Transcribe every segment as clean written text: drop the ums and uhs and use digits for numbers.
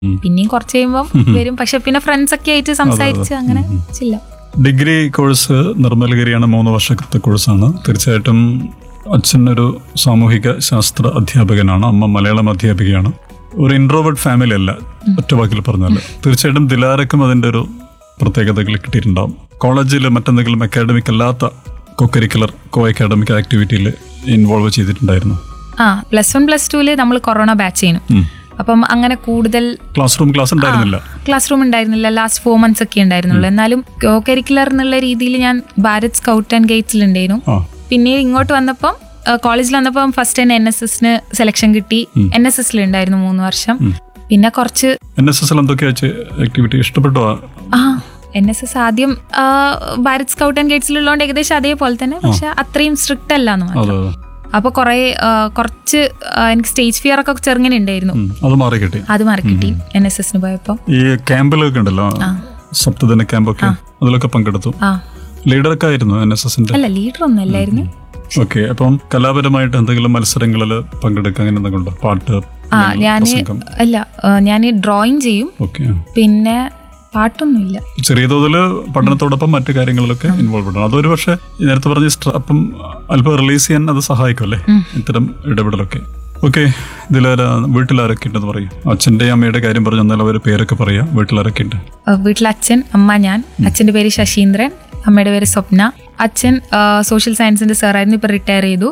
പിന്നെയും കുറച്ച് കഴിയുമ്പോൾ വരും. പക്ഷെ പിന്നെ ഫ്രണ്ട്സ് ഒക്കെ ആയിട്ട് സംസാരിച്ച് അങ്ങനെ ചില്ല. ഡിഗ്രി കോഴ്സ് നിർമ്മലഗിരിയാണ്, 3 വർഷത്തെ കോഴ്സാണ്. തീർച്ചയായിട്ടും അച്ഛൻ ഒരു സാമൂഹിക ശാസ്ത്ര അധ്യാപകനാണ്, അമ്മ മലയാളം അധ്യാപികയാണ്. ഒരു ഇൻട്രോവേർട്ട് ഫാമിലി അല്ല, ഒറ്റ വാക്കിൽ പറഞ്ഞാൽ. തീർച്ചയായിട്ടും ദിലാരക്കും അതിൻ്റെ ഒരു പ്രത്യേകതകൾ കിട്ടിയിട്ടുണ്ടാവും. കോളേജിൽ മറ്റെന്തെങ്കിലും അക്കാഡമിക് അല്ലാത്ത കോകരിക്കുലർ അക്കാഡമിക് ആക്ടിവിറ്റിയിൽ ഇൻവോൾവ് ചെയ്തിട്ടുണ്ടായിരുന്നു? +1 +2 നമ്മൾ കൊറോണ ബാച്ച് ചെയ്യുന്നു. അപ്പം അങ്ങനെ കൂടുതൽ ക്ലാസ് റൂം ഉണ്ടായിരുന്നില്ല. ലാസ്റ്റ് 4 months ഒക്കെ ഉണ്ടായിരുന്നുള്ളൂ. എന്നാലും കരിക്കുലർ എന്നുള്ള രീതിയിൽ ഞാൻ ഭാരത് സ്കൗട്ട് ആൻഡ് ഗൈഡ്സിൽ ഉണ്ടായിരുന്നു. പിന്നെ ഇങ്ങോട്ട് വന്നപ്പം കോളേജിൽ വന്നപ്പം ഫസ്റ്റ് തന്നെ NSS സെലക്ഷൻ കിട്ടി. NSS ഉണ്ടായിരുന്നു 3 വർഷം. പിന്നെ കുറച്ച് ആക്ടിവിറ്റി ഇഷ്ടപ്പെട്ടോ? NSS ആദ്യം ഭാരത് സ്കൗട്ട് ആൻഡ് ഗൈഡ്സിലുള്ളതുകൊണ്ട് ഏകദേശം അതേപോലെ തന്നെ, പക്ഷെ അത്രയും സ്ട്രിക്റ്റ് അല്ല എന്ന് മാത്രം. അപ്പൊ കുറച്ച് എനിക്ക് സ്റ്റേജ് ഫിയർ ഒക്കെ ചെറുങ്ങനെ ഉണ്ടായിരുന്നു. അത് മാറി കിട്ടി NSS പോയപ്പോ. ഈ ക്യാമ്പിലൊക്കെ ഉണ്ടല്ലോ, സപ്തദിന ക്യാമ്പൊക്കെ, അതിലൊക്കെ പങ്കെടുത്തു. ലീഡറൊക്കെ ആയിരുന്നു NSS? അല്ല, ലീഡർ ഒന്നും അല്ലായിരുന്നു. ഓക്കെ. അപ്പം കലാപരമായിട്ട് എന്തെങ്കിലും മത്സരങ്ങളിൽ പങ്കെടുക്കുക, അങ്ങനെ എന്തെങ്കിലും ഉണ്ടോ? പാട്ട്? ഞാൻ ഡ്രോയിങ് ചെയ്യും. പിന്നെ പാട്ടൊന്നുമില്ല. ചെറിയ തോതിൽ പഠനത്തോടൊപ്പം മറ്റു കാര്യങ്ങളിലൊക്കെ ഇൻവോൾവ് ആണ്. അതൊരു പക്ഷേ നേരത്തെ പറഞ്ഞ അപ്പം അല്പം റിലീസ് ചെയ്യാൻ അത് സഹായിക്കും അല്ലേ, ഇത്തരം ഇടപെടലൊക്കെ? ഓക്കെ. ഇതിലാര വീട്ടിലാരൊക്കെ ഉണ്ടെന്ന് പറയും? അച്ഛൻ്റെ അമ്മയുടെ കാര്യം പറഞ്ഞു തന്നാൽ അവർ പേരൊക്കെ പറയാം. വീട്ടിലാരൊക്കെ ഉണ്ട്? വീട്ടിൽ അച്ഛൻ, അമ്മ, ഞാൻ. അച്ഛൻ്റെ പേര് ശശീന്ദ്രൻ, അമ്മയുടെ പേര് സ്വപ്ന. അച്ഛൻ സോഷ്യൽ സയൻസിന്റെ സാറായിരുന്നു, ഇപ്പൊ റിട്ടയർ ചെയ്തു.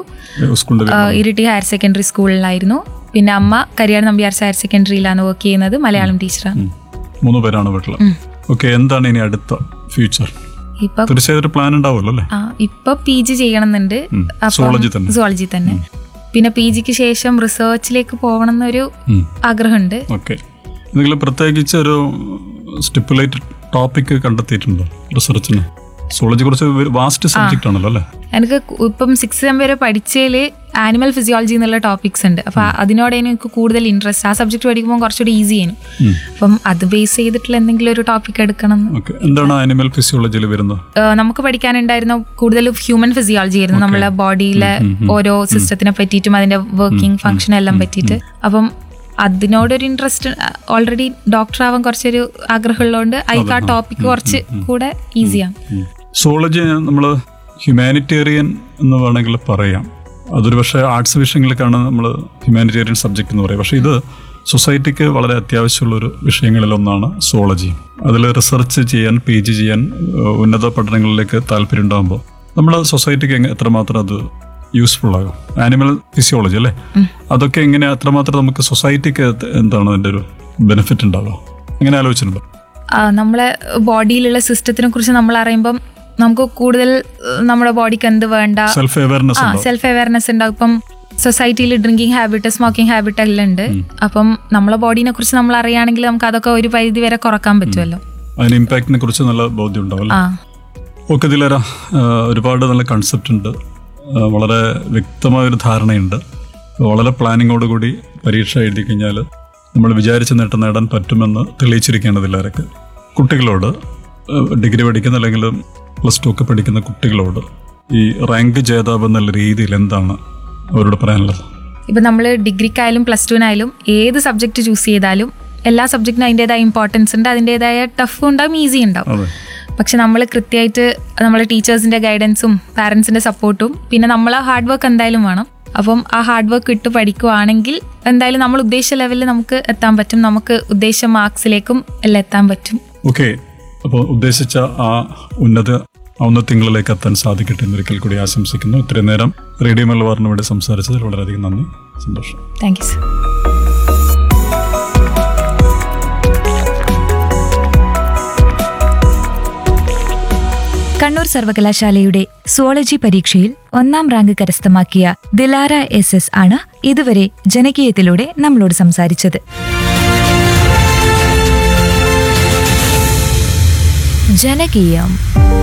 ഇരിട്ടി ഹയർ സെക്കൻഡറി സ്കൂളിലായിരുന്നു. പിന്നെ അമ്മ കരിയാട് നമ്പ്യാർസ് ഹയർ സെക്കൻഡറിയിലാണ് വർക്ക് ചെയ്യുന്നത്, മലയാളം ടീച്ചറാണ്. 3 പേരാണ് വീട്ടിൽ. ഓക്കെ. എന്താണ് ഇനി അടുത്ത ഫ്യൂച്ചർ? തീർച്ചയായും ഒരു പ്ലാൻ ഉണ്ടാവുമല്ലോ അല്ലേ? ഇപ്പൊ PG ചെയ്യണമെന്നുണ്ട്, സുവോളജി തന്നെ. പിന്നെ PGക്ക് ശേഷം റിസർച്ചിലേക്ക് പോകണം എന്നൊരു ആഗ്രഹമുണ്ട്. ഓക്കെ. എന്തെങ്കിലും പ്രത്യേകിച്ച് ഒരു സ്റ്റിപ്പുലേറ്റഡ് ടോപ്പിക് കണ്ടെത്തിയിട്ടുണ്ടോ റിസർച്ചിന്? സുവോളജി കുറച്ച് വാസ്റ്റ് സബ്ജക്റ്റ് ആണല്ലോ അല്ലേ? എനിക്ക് ഇപ്പം 6th sem വരെ പഠിച്ചതില് ആനിമൽ ഫിസിയോളജി എന്നുള്ള ടോപ്പിക്സ് ഉണ്ട്. അപ്പൊ അതിനോട് എനിക്ക് കൂടുതൽ ഇൻട്രസ്റ്റ്. ആ സബ്ജക്ട് പഠിക്കുമ്പോൾ കുറച്ചുകൂടി ഈസി ആയിരുന്നു. അപ്പം അത് ബേസ് ചെയ്തിട്ടുള്ള എന്തെങ്കിലും ഒരു ടോപ്പിക് എടുക്കണം. എന്താണ് ആനിമൽ ഫിസിയോളജിയിൽ വരുന്നത്? നമുക്ക് പഠിക്കാനുണ്ടായിരുന്ന കൂടുതലും ഹ്യൂമൻ ഫിസിയോളജി ആയിരുന്നു, നമ്മളെ ബോഡിയിലെ ഓരോ സിസ്റ്റത്തിനെ പറ്റിയിട്ടും അതിന്റെ വർക്കിംഗ് ഫംഗ്ഷൻ എല്ലാം പറ്റിയിട്ട്. അപ്പം അതിനോടൊരു ഇൻട്രസ്റ്റ്, ഓൾറെഡി ഡോക്ടർ ആവാൻ കുറച്ചൊരു ആഗ്രഹമുള്ളതുകൊണ്ട് അതിക്ക് ആ ടോപ്പിക് കുറച്ച് കൂടെ ഈസിയാണ്. സുവോളജി നമ്മൾ ഹ്യൂമാനിറ്റേറിയൻ എന്ന് വേണമെങ്കിൽ പറയാം. അതൊരു പക്ഷേ ആർട്സ് വിഷയങ്ങളിലേക്കാണ് നമ്മൾ ഹ്യൂമാനിറ്റേറിയൻ സബ്ജക്റ്റ് എന്ന് പറയുക. പക്ഷേ ഇത് സൊസൈറ്റിക്ക് വളരെ അത്യാവശ്യമുള്ളൊരു വിഷയങ്ങളിലൊന്നാണ് സുവോളജി. അതിൽ റിസർച്ച് ചെയ്യാൻ, PG ചെയ്യാൻ, ഉന്നത പഠനങ്ങളിലേക്ക് താല്പര്യം ഉണ്ടാകുമ്പോൾ നമ്മുടെ സൊസൈറ്റിക്ക് എത്രമാത്രം അത് യൂസ്ഫുൾ ആകും? ആനിമൽ ഫിസിയോളജി അല്ലേ, അതൊക്കെ എങ്ങനെ എത്രമാത്രം നമുക്ക് സൊസൈറ്റിക്ക് എന്താണ് അതിൻ്റെ ഒരു ബെനിഫിറ്റ് ഉണ്ടാവുക? അങ്ങനെ ആലോചിച്ചിട്ടുണ്ടോ? നമ്മളെ ബോഡിയിലുള്ള സിസ്റ്റത്തിനെ കുറിച്ച് നമ്മൾ അറിയുമ്പം നമുക്ക് കൂടുതൽ നമ്മുടെ ബോഡിക്ക് എന്ത് വേണ്ട സെൽഫ് അവയർനെസ് ഉണ്ടാവും. ഇപ്പം സൊസൈറ്റിയിൽ ഡ്രിങ്കിങ് ഹാബിറ്റ്, സ്മോക്കിംഗ് ഹാബിറ്റ് എല്ലാം ഉണ്ട്. അപ്പം നമ്മളെ ബോഡീനെ കുറിച്ച് നമ്മൾ അറിയുകയാണെങ്കിൽ നമുക്ക് അതൊക്കെ ഒരു പരിധി വരെ കുറക്കാൻ പറ്റുമല്ലോ. അതിന് ഇമ്പാക്റ്റിനെ കുറിച്ച് നല്ല ബോധ്യം ഉണ്ടാവും. ഓക്കെ ദിലാര, ഒരുപാട് നല്ല കൺസെപ്റ്റ് ഉണ്ട്, വളരെ വ്യക്തമായൊരു ധാരണയുണ്ട്. വളരെ പ്ലാനിങ്ങോടുകൂടി പരീക്ഷ എഴുതി കഴിഞ്ഞാൽ നമ്മൾ വിചാരിച്ച നേട്ടം നേടാൻ പറ്റുമെന്ന് തെളിയിച്ചിരിക്കുകയാണ് ദിലാരക്ക്. കുട്ടികളോട്, ഡിഗ്രി പഠിക്കുന്ന അല്ലെങ്കിൽ +2 ഒക്കെ പഠിക്കുന്ന കുട്ടികളോട് ഈ റാങ്ക് ജേതാവ് എന്നുള്ള രീതിയിൽ എന്താണ് അവരോട് പറയാനുള്ളത്? ഇപ്പം നമ്മൾ ഡിഗ്രിക്കായാലും +2-നായാലും ഏത് സബ്ജക്റ്റ് ചൂസ് ചെയ്താലും എല്ലാ സബ്ജക്റ്റിനും അതിൻ്റെതായ ഇമ്പോർട്ടൻസ് ഉണ്ട്, അതിൻ്റെതായ ടഫ് ഉണ്ടാവും, ഈസി ഉണ്ടാവും. പക്ഷെ നമ്മൾ കൃത്യമായിട്ട് നമ്മളെ ടീച്ചേഴ്സിന്റെ ഗൈഡൻസും പാരൻസിന്റെ സപ്പോർട്ടും പിന്നെ നമ്മളെ ഹാർഡ് വർക്ക് എന്തായാലും വേണം. അപ്പം ആ ഹാർഡ് വർക്ക് ഇട്ട് പഠിക്കുവാണെങ്കിൽ എന്തായാലും നമ്മൾ ഉദ്ദേശിച്ച ലെവലിൽ നമുക്ക് എത്താൻ പറ്റും, നമുക്ക് ഉദ്ദേശിച്ച മാർക്സിലേക്കും എല്ലാം എത്താൻ പറ്റും. ഓക്കെ. അപ്പോൾ ഉദ്ദേശിച്ച ആ ഔന്നത്യങ്ങളിലേക്ക് എത്താൻ സാധിക്കട്ടെ എന്നൊരിക്കൽ കൂടി ആശംസിക്കുന്നു. ഇത്രയും നേരം റേഡിയോ മലബാറിന് വേണ്ടി സംസാരിച്ചതിൽ വളരെയധികം നന്ദി, സന്തോഷം. Thank you sir. കണ്ണൂർ സർവകലാശാലയുടെ സുവോളജി പരീക്ഷയിൽ 1ാം റാങ്ക് കരസ്ഥമാക്കിയ ദിലാര SS ആണ് ഇതുവരെ ജനകീയത്തിലൂടെ നമ്മളോട് സംസാരിച്ചത്. ജനകീയം.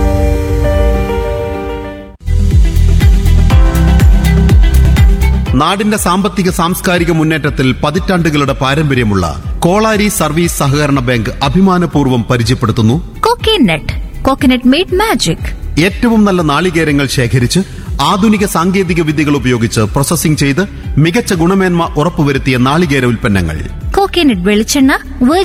നാടിന്റെ സാമ്പത്തിക സാംസ്കാരിക മുന്നേറ്റത്തിൽ പതിറ്റാണ്ടുകളുടെ പാരമ്പര്യമുള്ള കോളാരി സർവീസ് സഹകരണ ബാങ്ക് അഭിമാനപൂർവ്വം പരിചയപ്പെടുത്തുന്നു കോക്കനട്ട് മെയ്ഡ് മാജിക്. ഏറ്റവും നല്ല നാളികേരങ്ങൾ ശേഖരിച്ച് ആധുനിക സാങ്കേതിക വിദ്യകൾ ഉപയോഗിച്ച് പ്രോസസ്സിംഗ് ചെയ്ത് മികച്ച ഗുണമേന്മ ഉറപ്പുവരുത്തിയ നാളികേര ഉൽപ്പന്നങ്ങൾ. കോക്കനട്ട് വെളിച്ചെണ്ണ,